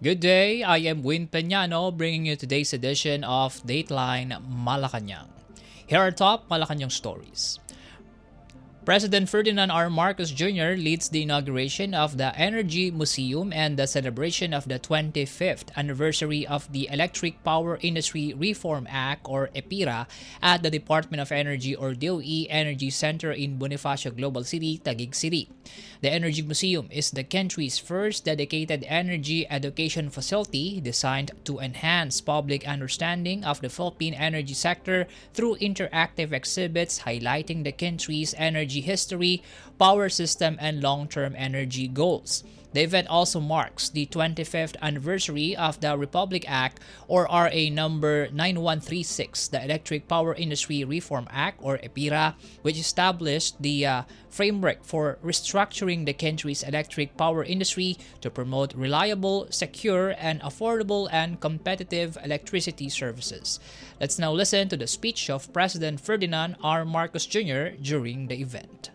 Good day, I am Win Peñano bringing you today's edition of Dateline Malacanang. Here are top Malacanang stories. President Ferdinand R. Marcos Jr. leads the inauguration of the Energy Museum and the celebration of the 25th anniversary of the Electric Power Industry Reform Act or EPIRA at the Department of Energy or DOE Energy Center in Bonifacio Global City, Taguig City. The Energy Museum is the country's first dedicated energy education facility designed to enhance public understanding of the Philippine energy sector through interactive exhibits highlighting the country's energy history, power system, and long-term energy goals. The event also marks the 25th anniversary of the Republic Act or RA number 9136, the Electric Power Industry Reform Act or EPIRA, which established the framework for restructuring the country's electric power industry to promote reliable, secure, and affordable and competitive electricity services. Let's now listen to the speech of President Ferdinand R. Marcos Jr. during the event.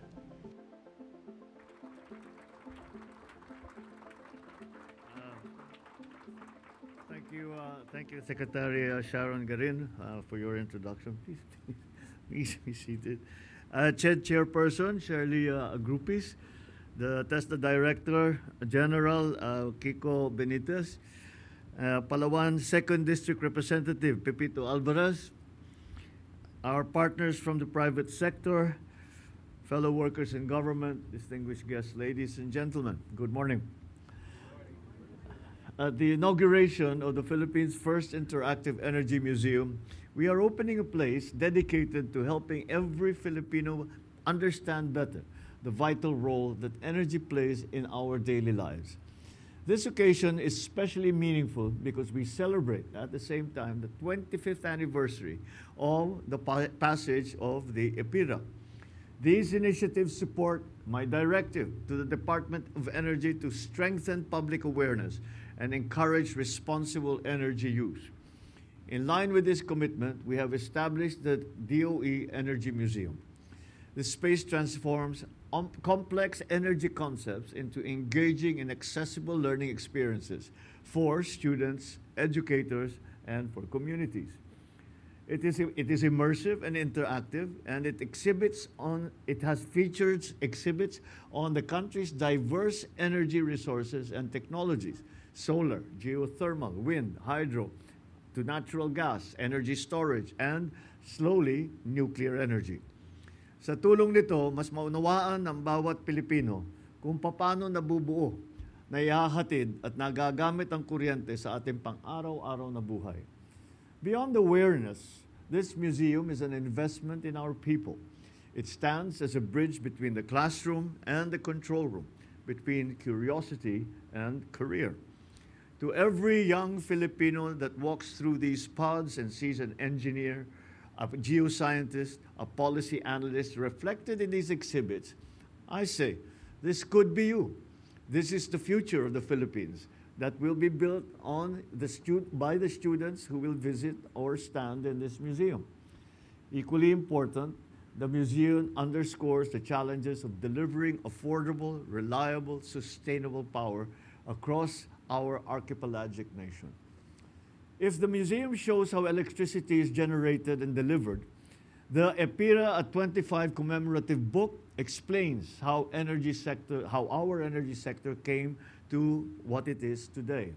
Thank you, Secretary Sharon Garin, for your introduction. Please be seated. Chairperson Shirley Agrupis, the TESDA Director General Kiko Benitez, Palawan 2nd District Representative Pepito Alvarez, our partners from the private sector, fellow workers in government, distinguished guests, ladies and gentlemen, good morning. At the inauguration of the Philippines' first interactive energy museum, we are opening a place dedicated to helping every Filipino understand better the vital role that energy plays in our daily lives. This occasion is especially meaningful because we celebrate at the same time the 25th anniversary of the passage of the EPIRA. These initiatives support my directive to the Department of Energy to strengthen public awareness and encourage responsible energy use. In line with this commitment, we have established the DOE Energy Museum. The space transforms complex energy concepts into engaging and accessible learning experiences for students, educators, and for communities. It is immersive and interactive, and it has featured exhibits on the country's diverse energy resources and technologies: solar, geothermal, wind, hydro, to natural gas, energy storage, and slowly, nuclear energy. Sa tulong nito, mas maunawaan ng bawat Pilipino kung paano nabubuo, naihahatid at nagagamit ang kuryente sa ating pang-araw-araw na buhay. Beyond awareness, this museum is an investment in our people. It stands as a bridge between the classroom and the control room, between curiosity and career. To every young Filipino that walks through these pods and sees an engineer, a geoscientist, a policy analyst reflected in these exhibits, I say, this could be you. This is the future of the Philippines that will be built by the students who will visit or stand in this museum. Equally important, the museum underscores the challenges of delivering affordable, reliable, sustainable power across our archipelagic nation. If the museum shows how electricity is generated and delivered, the EPIRA at 25 commemorative book explains how our energy sector came to what it is today.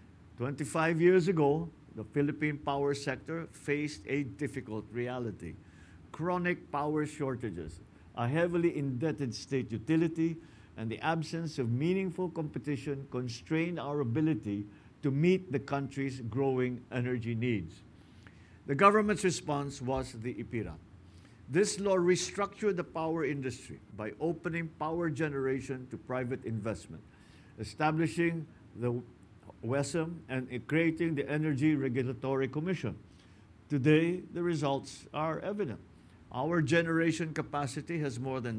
25 years ago, the Philippine power sector faced a difficult reality: chronic power shortages, a heavily indebted state utility, and the absence of meaningful competition constrained our ability to meet the country's growing energy needs. The government's response was the EPIRA. This law restructured the power industry by opening power generation to private investment, establishing the WESM, and creating the Energy Regulatory Commission. Today, the results are evident. Our generation capacity has more than